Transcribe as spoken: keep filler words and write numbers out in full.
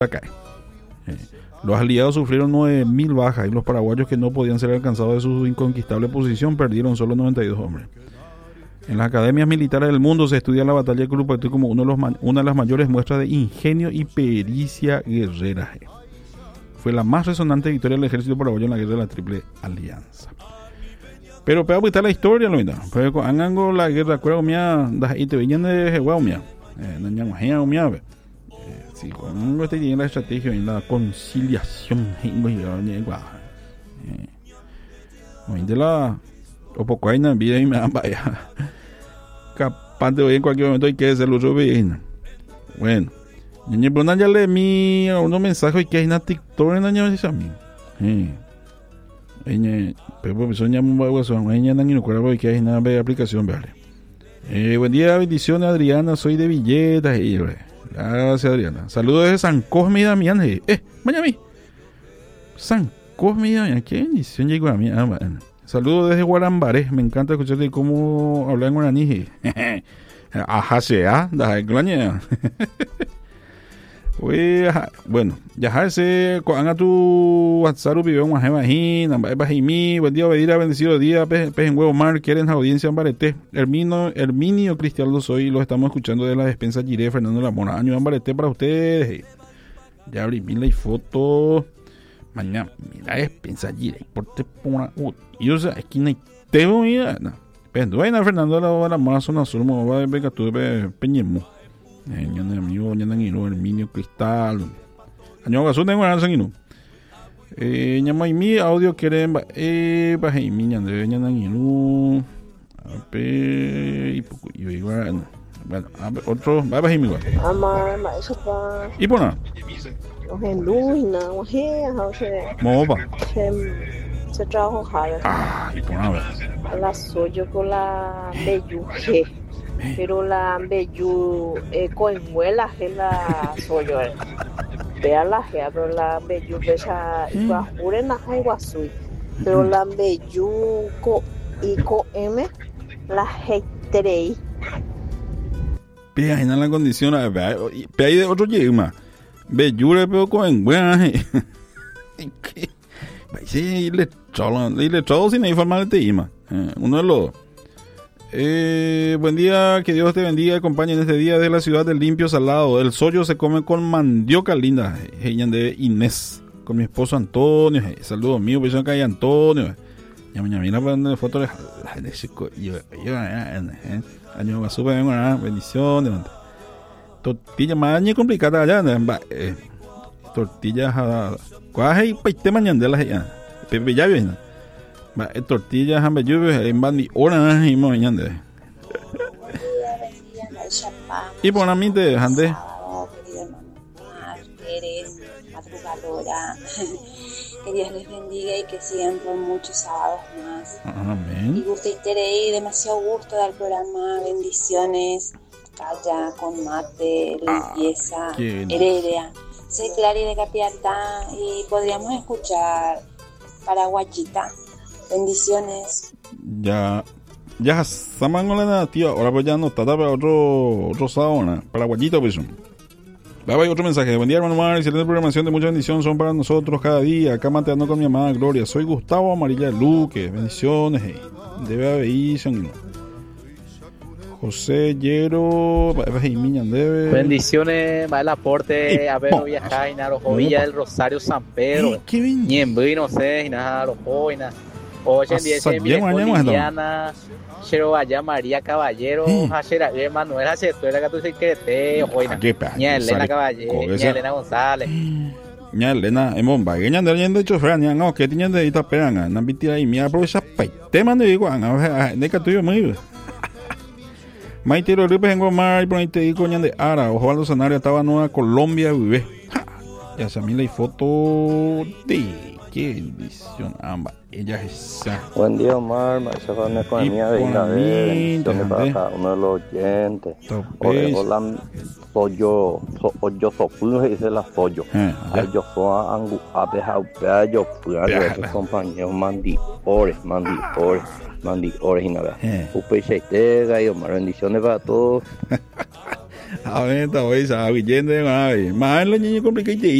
cae. Eh, los aliados sufrieron nueve mil bajas y los paraguayos que no podían ser alcanzados de su inconquistable posición perdieron solo noventa y dos hombres. En las academias militares del mundo se estudia la batalla de Curupaytú como uno de los ma- una de las mayores muestras de ingenio y pericia guerrera. Fue la más resonante victoria del ejército paraguayo en la guerra de la Triple Alianza. Pero para apuntar la historia, lo mismo. Pues cuando la guerra, acuerdo mía, das y te venían de Jehová mía, no ñamajea mía. Sí, cuando te tiene la estrategia en la conciliación, de la o poco hay en vida y me dan vaya capaz de hoy en cualquier momento hay que hacerlo yo bien. Bueno, ñañe pero ya le mi unos mensajes que hay en TikTok en año de mí. Eh. Ella, pero profesor llama un bago son, ella no no cuál que hay nada de aplicación, vale. Eh, buen día, bendiciones Adriana, soy de Villetas y gracias Adriana. Saludos desde San Cosme y Damián. Eh, Miami. San Cosme y Damián, qué bendición llegó a mí. Ah, bueno. Saludos desde Guarambaré, me encanta escucharte cómo hablar en guaraní. Ajá, sea, da gloña. Bueno, ya se haga tu WhatsApp vive un ajemajín, bajimi, buen día, obedira, bendecido día, pez en huevo mar, quieren audiencia en Bareté. Hermino, Herminio Cristiano soy, los estamos escuchando de la despensa Giré, Fernando Lamora, año en Bareté para ustedes. Ya abrí mil y fotos. Mañana, mira, despensa Giré, por te pona, y yo sé, aquí no hay teo, mira, no. Penduena, Fernando Lamora, zona sur, me va a ver que tú peñemo. Ñana amigo, ñana ngino, Herminio Cristal. Año gasó tengo una sanguino. Eh, ñama y mi audio quieren eh baje mi ñana de ñana ngino. A ver, y poco yo igual. Bueno, a ver, otro, va baje mi igual. Amar, maestro pa. Y pona. Oje luz na, oje, oje. Moba. Se se trabajo jale. Ah, y pona a ver. La soyo con la belluje. Pero la bellu eh, coenhuela es la soyo eh. Vea la gea, pero la bellu besa iguajure na iguazui. Pero la bellu co y co m la heitrei. Pea en la condición, pea de otro yema. Bellu le peo coenhuela. Sí, le trolo, le trolo sin informar de tema. Uno de los Eh, buen día, que Dios te bendiga y acompañe en este día de la ciudad del limpio salado. El sollo se come con mandioca linda. Ella de Inés, con mi esposo Antonio. Saludos míos, pues acá hay Antonio. Ya me mira para foto de yo yo año basura vengo a bendiciones. Tortilla más complicada allá, eh, tortillas a cuaje y paite mañana de las ya. Pepe ya viene. Va, tortillas hambre lluvia en bandi hora y mañana. Y por la mente, Jande. Eres madrugadora. Que Dios les bendiga y que sigan por muchos sábados más. Amén. Y gusto y terei, demasiado gusto del programa. Bendiciones. Calla con mate, limpieza, ah, heredia. Soy Clary de Capiatá y podríamos escuchar Paraguayita. Bendiciones. Ya, ya saman con la tía. Ahora pues ya no está para otro otro sábado, Paraguayito pues. Va a otro mensaje. Buen día, hermano Mar. Excelente programación de mucha bendición son para nosotros cada día. Acá mateando con mi amada Gloria. Soy Gustavo Amarilla Luque. Bendiciones. Hey. Debe haber ido. José Llero. Debe. Bendiciones. Va el aporte. A ver, viajar y nada. Villa del Rosario San Pedro. Ni en no sé. Y nada. Rojo y nada. Hoy en día se viene Liliana, Chero allá María Caballero, Hachera Manuel Hachetuela que tú se crete, Oina, Ña Elena Caballero, Ña Elena González. Ña Elena, en Bomba, que ña de hecho Fran, no, que tienen de esta peranga, no vitira y mira por esa te mando digo, de que tuyo muy. Maitero Ripes en Guamar y por ahí te digo ña de Ara, Osvaldo Sanario estaba Nueva Colombia, vive. Ya se mí la foto de qué bendición ambas. Ella es esa. Buen día, Omar. Maestra con la economía de Inader. Bendiciones para cada uno de los oyentes. Hola, soy yo. Soy yo, soy dice la pollo. Yo soy Angu, Abeja, Upea, yo fui a los compañeros Mandi Ores, Mandi Ores, Mandi Ores y nada. Upe y Cheitega y Omar. Bendiciones para todos. A ver, está hoy, sabe, yendo, más en los niños complicados.